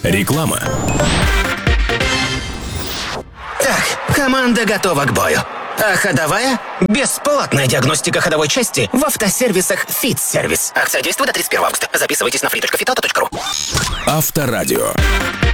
Реклама. Так, команда готова к бою. А ходовая? Бесплатная диагностика ходовой части в автосервисах «Фит-сервис». Акция действует до 31 августа. Записывайтесь на free.fitauto.ru. Авторадио.